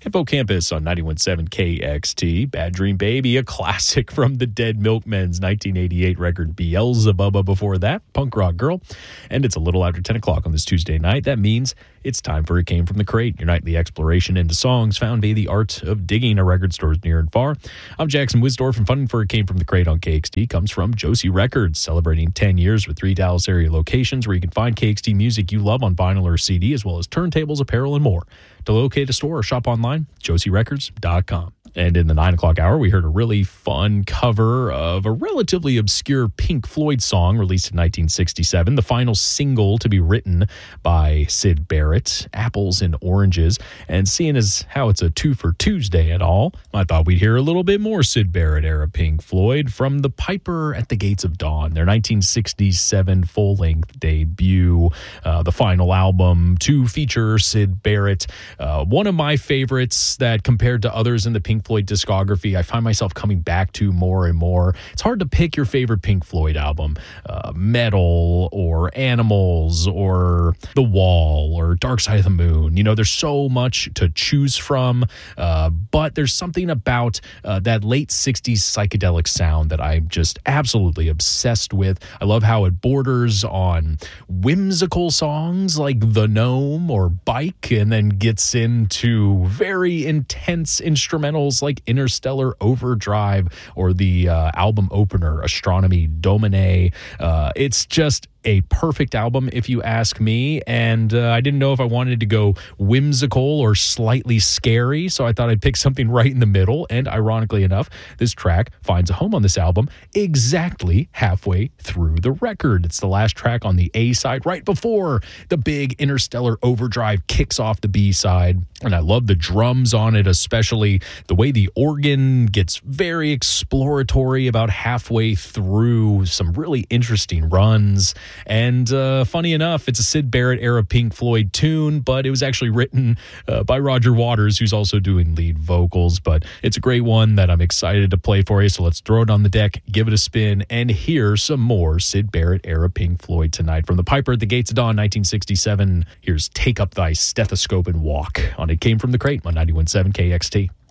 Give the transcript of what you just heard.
Hippocampus on 91.7 KXT. Bad Dream Baby, a classic from the Dead Milkmen's 1988 record Beelzebubba before that, Punk Rock Girl. And it's a little after 10 o'clock on this Tuesday night. That means it's time for It Came From the Crate, your nightly exploration into songs found via the art of digging a record stores near and far. I'm Jackson Wisdorf, and funding for It Came From the Crate on KXT comes from Josie Records, celebrating 10 years with 3 Dallas area locations where you can find KXT music you love on vinyl or CD, as well as turntables, apparel, and more. To locate a store or shop online, josierecords.com. And in the 9 o'clock hour, we heard a really fun cover of a relatively obscure Pink Floyd song released in 1967, the final single to be written by Syd Barrett, Apples and Oranges. And seeing as how it's a 2 for Tuesday and all, I thought we'd hear a little bit more Syd Barrett era Pink Floyd from The Piper at the Gates of Dawn, their 1967 full-length debut, the final album to feature Syd Barrett. One of my favorites that, compared to others in the Pink Floyd discography, I find myself coming back to more and more. It's hard to pick your favorite Pink Floyd album. Metal or Animals or The Wall or Dark Side of the Moon. You know, there's so much to choose from, but there's something about that late 60s psychedelic sound that I'm just absolutely obsessed with. I love how it borders on whimsical songs like The Gnome or Bike, and then gets into very intense instrumentals like Interstellar Overdrive or the album opener, Astronomy Domine. It's just a perfect album, if you ask me, and I didn't know if I wanted to go whimsical or slightly scary, so I thought I'd pick something right in the middle, and ironically enough, this track finds a home on this album exactly halfway through the record. It's the last track on the A-side, right before the big Interstellar Overdrive kicks off the B-side, and I love the drums on it, especially the way the organ gets very exploratory about halfway through some really interesting runs. And funny enough, it's a Syd Barrett era Pink Floyd tune, but it was actually written by Roger Waters, who's also doing lead vocals. But it's a great one that I'm excited to play for you. So let's throw it on the deck, give it a spin, and hear some more Syd Barrett era Pink Floyd tonight. From The Piper at the Gates of Dawn, 1967, here's Take Up Thy Stethoscope and Walk on It Came From the Crate on 91.7 KXT.